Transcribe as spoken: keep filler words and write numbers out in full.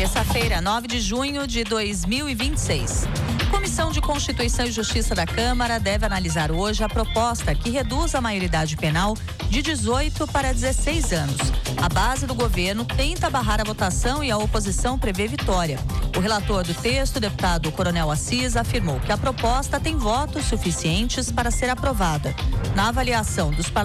Terça-feira, nove de junho de dois mil e vinte e seis. A Comissão de Constituição e Justiça da Câmara deve analisar hoje a proposta que reduz a maioridade penal de dezoito para dezesseis anos. A base do governo tenta barrar a votação e a oposição prevê vitória. O relator do texto, o deputado Coronel Assis, afirmou que a proposta tem votos suficientes para ser aprovada. Na avaliação dos parlamentares,